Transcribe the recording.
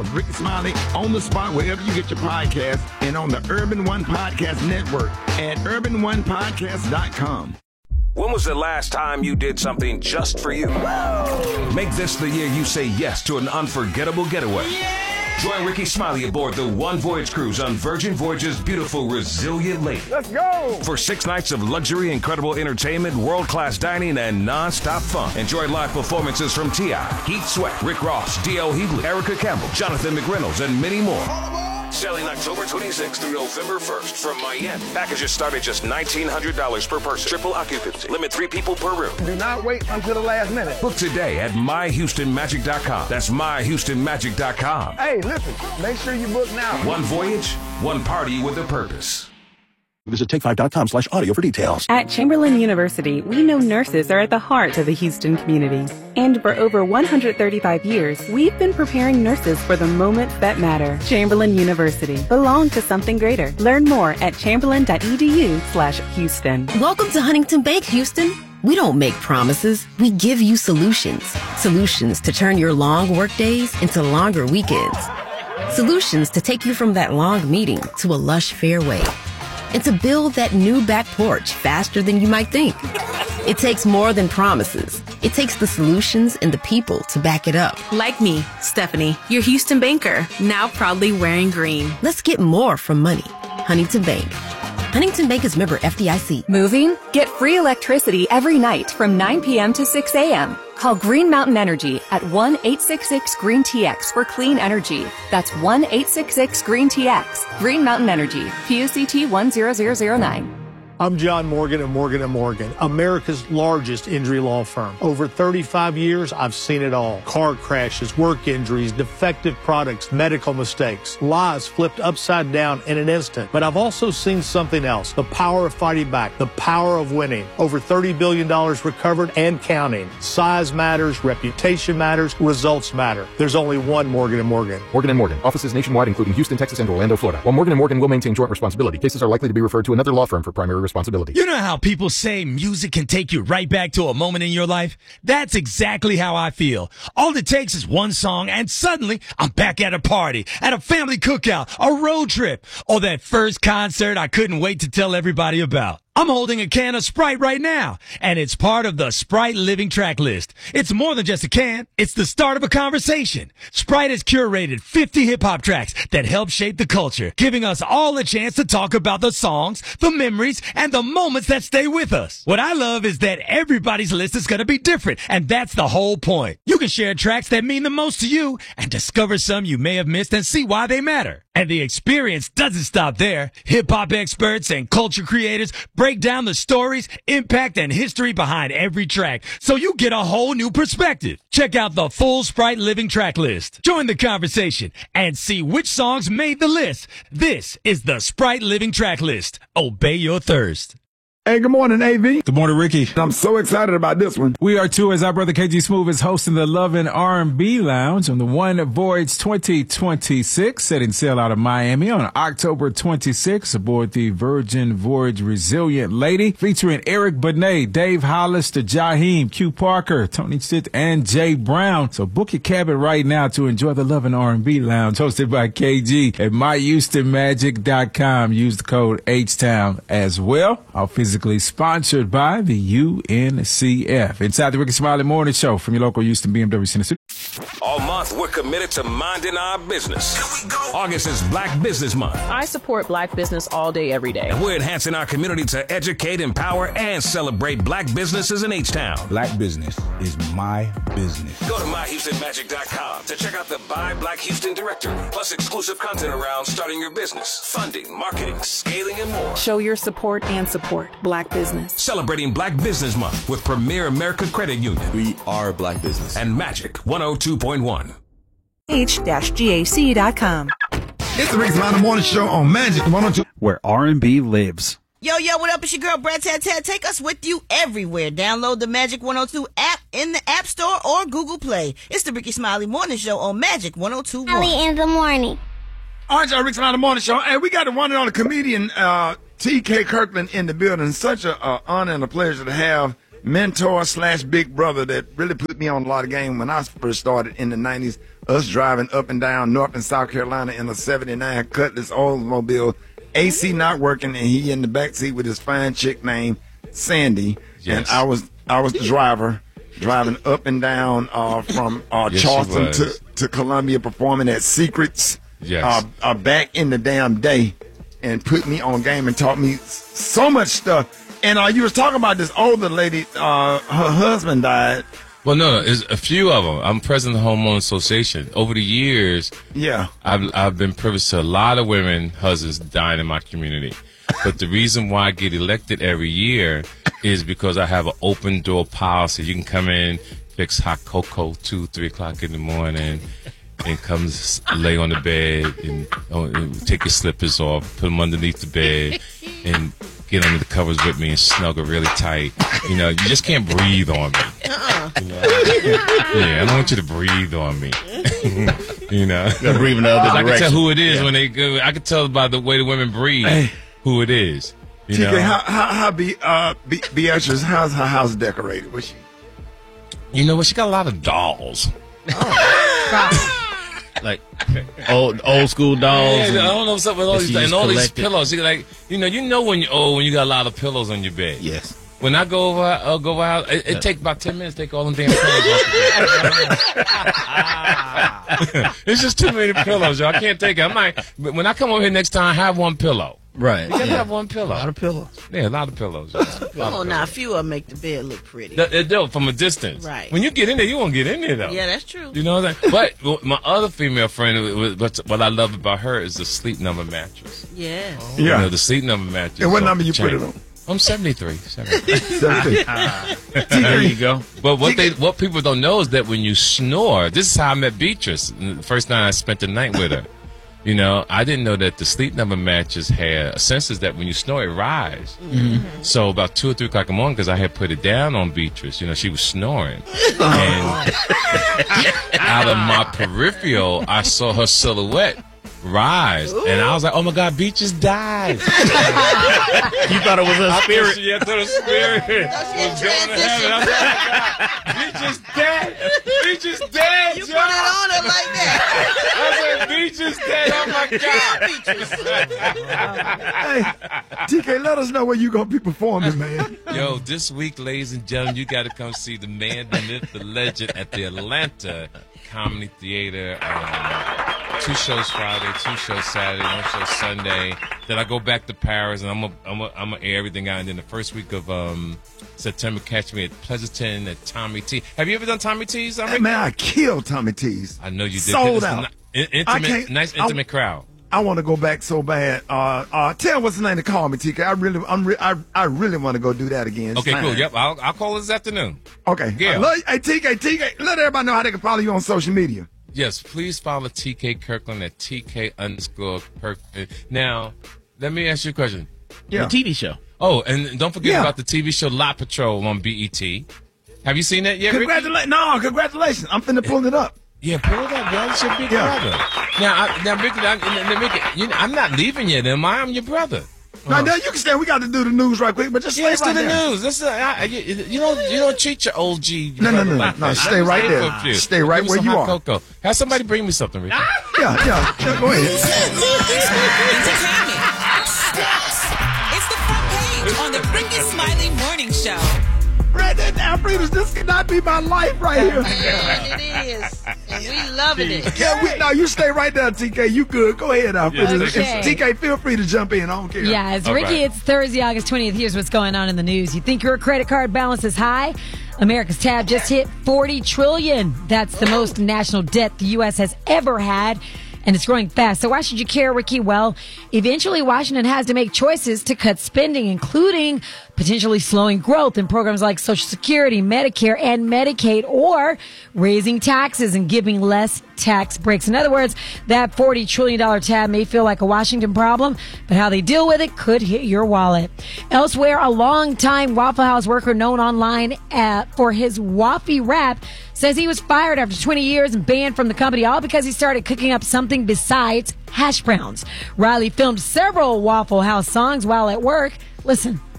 of Ricky Smiley on the spot wherever you get your podcast and on the Urban One Podcast Network at urbanonepodcast.com. When was the last time you did something just for you? Make this the year you say yes to an unforgettable getaway. Yeah! Join Ricky Smiley aboard the One Voyage cruise on Virgin Voyage's beautiful Resilient Lady. Let's go! For 6 nights of luxury, incredible entertainment, world-class dining, and non-stop fun. Enjoy live performances from T.I., Heath Sweat, Rick Ross, D.L. Hughley, Erica Campbell, Jonathan McReynolds, and many more. Sailing October 26th through November 1st from Miami. Packages start at just $1,900 per person. Triple occupancy. Limit 3 people per room. Do not wait until the last minute. Book today at myhoustonmagic.com. That's myhoustonmagic.com. Hey, listen, make sure you book now. One voyage, one party with a purpose. Visit take5.com/audio for details. At Chamberlain University, we know nurses are at the heart of the Houston community. And for over 135 years, we've been preparing nurses for the moments that matter. Chamberlain University. Belong to something greater. Learn more at chamberlain.edu/Houston. Welcome to Huntington Bank, Houston. We don't make promises. We give you solutions. Solutions to turn your long work days into longer weekends. Solutions to take you from that long meeting to a lush fairway. And to build that new back porch faster than you might think. It takes more than promises. It takes the solutions and the people to back it up. Like me, Stephanie, your Houston banker, now proudly wearing green. Let's get more from money. Huntington Bank. Huntington Bank is member FDIC. Moving? Get free electricity every night from 9 p.m. to 6 a.m. Call Green Mountain Energy at 1-866-GREEN-TX for clean energy. That's 1-866-GREEN-TX. Green Mountain Energy. PUCT 10009. I'm John Morgan of Morgan & Morgan, America's largest injury law firm. Over 35 years, I've seen it all. Car crashes, work injuries, defective products, medical mistakes, lives flipped upside down in an instant. But I've also seen something else, the power of fighting back, the power of winning. Over $30 billion recovered and counting. Size matters, reputation matters, results matter. There's only one Morgan & Morgan. Morgan & Morgan, offices nationwide including Houston, Texas, and Orlando, Florida. While Morgan & Morgan will maintain joint responsibility, cases are likely to be referred to another law firm for primary responsibility. You know how people say music can take you right back to a moment in your life? That's exactly how I feel. All it takes is one song and suddenly I'm back at a party, at a family cookout, a road trip, or that first concert I couldn't wait to tell everybody about. I'm holding a can of Sprite right now, and it's part of the Sprite Living Track List. It's more than just a can. It's the start of a conversation. Sprite has curated 50 hip-hop tracks that help shape the culture, giving us all a chance to talk about the songs, the memories, and the moments that stay with us. What I love is that everybody's list is going to be different, and that's the whole point. You can share tracks that mean the most to you and discover some you may have missed and see why they matter. And the experience doesn't stop there. Hip-hop experts and culture creators break down the stories, impact, and history behind every track, so you get a whole new perspective. Check out the full Sprite Living Track List. Join the conversation and see which songs made the list. This is the Sprite Living Track List. Obey your thirst. Hey, good morning, AV. Good morning, Ricky. I'm so excited about this one. We are too, as our brother KG Smooth is hosting the Love and R&B Lounge on the One Voyage 2026, setting sail out of Miami on October 26th aboard the Virgin Voyage Resilient Lady, featuring Eric Benet, Dave Hollister, Jaheim, Q Parker, Tony Stitt, and Jay Brown. So book your cabin right now to enjoy the Love and R&B Lounge, hosted by KG at myhoustonmagic.com. Use the code H-Town as well. Our physically sponsored by the UNCF. Inside the Ricky Smiley Morning Show from your local Houston BMW Center. All month, we're committed to minding our business. August is Black Business Month. I support Black business all day, every day. And we're enhancing our community to educate, empower, and celebrate Black businesses in H-Town. Black business is my business. Go to myhoustonmagic.com to check out the Buy Black Houston directory, plus exclusive content around starting your business, funding, marketing, scaling, and more. Show your support and support Black business. Celebrating Black Business Month with Premier America Credit Union. We are Black business. And Magic 102.1. H-GAC.com. It's the Ricky Smiley Morning Show on Magic 102. Where R&B lives. Yo, what up? It's your girl, Brad Tat. Take us with you everywhere. Download the Magic 102 app in the App Store or Google Play. It's the Ricky Smiley Morning Show on Magic 102.1. Early in the morning. All right, y'all, Ricky Smiley Morning Show. Hey, we got the one and only comedian, T.K. Kirkland in the building. Such an honor and a pleasure to have mentor / big brother that really put me on a lot of game when I first started in the 90s. Us driving up and down North and South Carolina in a 79 Cutlass Oldsmobile, AC not working, and he in the back seat with his fine chick named Sandy. Yes. And I was the driver, driving up and down from Charleston to Columbia, performing at Secrets. Yes. Back in the damn day, and put me on game and taught me so much stuff. And you was talking about this older lady, her husband died. Well, no, there's a few of them. I'm president of the Homeowner Association. Over the years, I've been privileged to a lot of women husbands dying in my community. But the reason why I get elected every year is because I have an open door policy. You can come in, fix hot cocoa 2-3 o'clock in the morning, and come lay on the bed and take your slippers off, put them underneath the bed, and get under the covers with me and snuggle really tight. You know, you just can't breathe on me. You know? Yeah, I don't want you to breathe on me. You know, you gotta breathe in the other direction. I can tell who it is when they go. I can tell by the way the women breathe who it is. You TK, know? how Beatrice, how's her house decorated? Was she? You know what? She got a lot of dolls. Like old school dolls. Yeah, I don't know what's up with all these and all these pillows. Like you know when you're old when you got a lot of pillows on your bed. Yes. When I go over out, it takes about 10 minutes to take all them damn pillows off the bed. It's just too many pillows, y'all. I can't take it. I'm like, when I come over here next time, have one pillow. Right. You gotta have one pillow. A lot of pillows. Yeah, a lot of pillows. Come on now, a few of them make the bed look pretty. They do, from a distance. Right. When you get in there, you won't get in there, though. Yeah, that's true. You know what I'm saying? But my other female friend, what I love about her is the Sleep Number mattress. Yeah. You know, the Sleep Number mattress. And what number you put it on? I'm 73. 73. There you go. But what people don't know is that when you snore, this is how I met Beatrice. The first night I spent the night with her. You know, I didn't know that the Sleep Number mattress had sensors that when you snore, it rise. Mm-hmm. So about 2 or 3 o'clock in the morning, because I had put it down on Beatrice, you know, she was snoring. And out of my peripheral, I saw her silhouette rise. Ooh. And I was like, oh my God, Beatrice died. You thought it was her spirit? Yeah, I thought it was spirit. Was going to heaven. I was like, oh my God, Beatrice dead. Beatrice dead, You put it on her like that. I said, Beatrice dead. Oh my God. Hey, TK, let us know where you going to be performing, man. Yo, this week, ladies and gentlemen, you got to come see the man, the myth, the legend at the Atlanta Comedy Theater. 2 shows Friday, 2 shows Saturday, 1 show Sunday. Then I go back to Paris, and I'm gonna air everything out. And then the first week of September, catch me at Pleasanton at Tommy T. Have you ever done Tommy T's? Hey, man, I killed Tommy T's. I know you did. Sold out. Nice intimate crowd. I want to go back so bad. Tell what's the name to call me, TK. I really want to go do that again. Okay, cool. Yep, I'll call this afternoon. Okay. Yeah. Hey, TK, let everybody know how they can follow you on social media. Yes, please follow TK Kirkland at TK_Kirkland. Now, let me ask you a question. Yeah. The TV show. Oh, and don't forget about the TV show Lot Patrol on BET. Have you seen that yet, Ricky? No, congratulations. I'm finna pull it up. Yeah, pull it up, bro. It's your big brother. Now, Ricky, I'm not leaving yet, am I? I'm your brother. No, you can stay. We got to do the news right quick, but just stay right there. Let's do the news. You don't treat your old G. No. Stay right there. Stay right where you are. Cocoa. Have somebody bring me something, Ricky. Yeah. Go ahead. It's the front page on the Ricky Smiley Morning Show. Now, Fridas, this cannot be my life right here. It is. And we loving it. Yeah, you stay right there, TK. You good. Go ahead, Fridas. Okay. TK, feel free to jump in. I don't care. Yeah, it's Ricky. It's Thursday, August 20th. Here's what's going on in the news. You think your credit card balance is high? America's tab just hit $40 trillion. That's the most national debt the U.S. has ever had. And it's growing fast. So why should you care, Ricky? Well, eventually Washington has to make choices to cut spending, including potentially slowing growth in programs like Social Security, Medicare, and Medicaid, or raising taxes and giving less tax breaks. In other words, that $40 trillion tab may feel like a Washington problem, but how they deal with it could hit your wallet. Elsewhere, a longtime Waffle House worker known online for his Waffy rap says he was fired after 20 years and banned from the company, all because he started cooking up something besides hash browns. Riley filmed several Waffle House songs while at work. Listen.